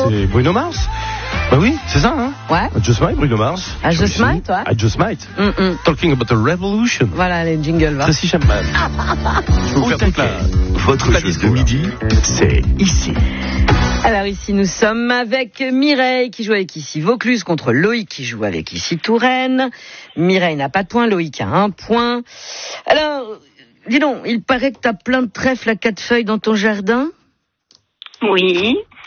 c'est Bruno Mars. Bah oui, c'est ça, hein. Ouais. I Just Might, Bruno Mars. I Just Might, ouais. I Just Might. Talking about a revolution. Voilà les jingles, va. Tracy Chapman. Je vais vous faire toute Votre la jeu disco, de là. midi, c'est ici. Alors ici nous sommes avec Mireille qui joue avec ici Vaucluse contre Loïc qui joue avec ici Touraine. Mireille n'a pas de point, Loïc a 1 point. Alors, dis donc, il paraît que t'as plein de trèfles à 4 feuilles dans ton jardin. Oui.